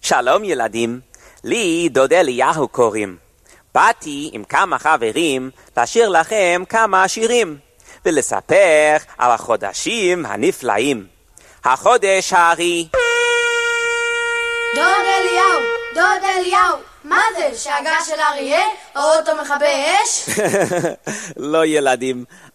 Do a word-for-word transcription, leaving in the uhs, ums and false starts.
שלום ילדים, לי דוד אליהו קוראים. באתי עם כמה חברים לשיר לכם כמה שירים, ולספר על החודשים הנפלאים. החודש הארי. דוד אליהו, דוד אליהו, מה זה? שאגה של אריה? או אותו מכבה אש? לא ילדים,